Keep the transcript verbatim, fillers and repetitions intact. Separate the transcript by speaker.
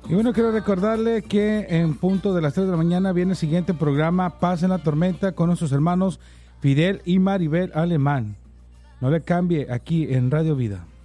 Speaker 1: Y bueno, quiero recordarle que en punto de las tres de la mañana viene el siguiente programa, Paz en la Tormenta, con nuestros hermanos Fidel y Maribel Alemán. No le cambie aquí en Radio Vida.